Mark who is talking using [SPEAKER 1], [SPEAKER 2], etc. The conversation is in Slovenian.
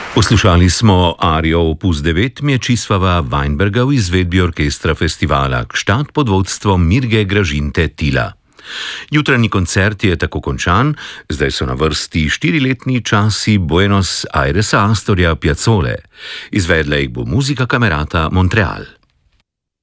[SPEAKER 1] Poslušali smo arijo opus 9 Mečisłava Weinberga v izvedbi orkestra festivala Gstaad pod vodstvom Mirge Gražinte Tila. Jutranji koncert je tako končan, zdaj so na vrsti 4-letni časi Buenos Airesa Astorja Piazzole. Izvedla jih bo Muzika Camerata Montreal.